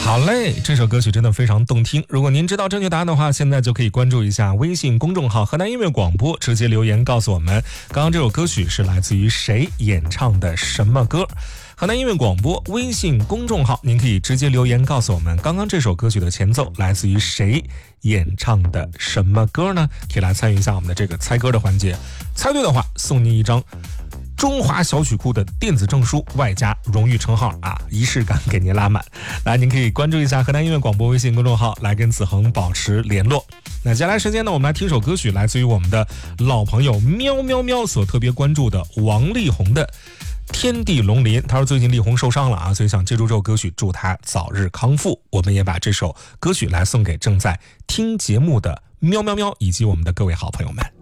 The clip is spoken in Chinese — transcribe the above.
好嘞，这首歌曲真的非常动听。如果您知道正确答案的话，现在就可以关注一下微信公众号河南音乐广播，直接留言告诉我们，刚刚这首歌曲是来自于谁演唱的什么歌。河南音乐广播微信公众号，您可以直接留言告诉我们，刚刚这首歌曲的前奏来自于谁演唱的什么歌呢？可以来参与一下我们的这个猜歌的环节，猜对的话送您一张中华小曲库的电子证书，外加荣誉称号啊，仪式感给您拉满。来，您可以关注一下河南音乐广播微信公众号，来跟子恒保持联络。那接下来时间呢，我们来听首歌曲，来自于我们的老朋友喵喵喵所特别关注的王力宏的天地龙鳞。他说最近力宏受伤了啊，所以想借助这首歌曲祝他早日康复。我们也把这首歌曲来送给正在听节目的喵喵喵以及我们的各位好朋友们。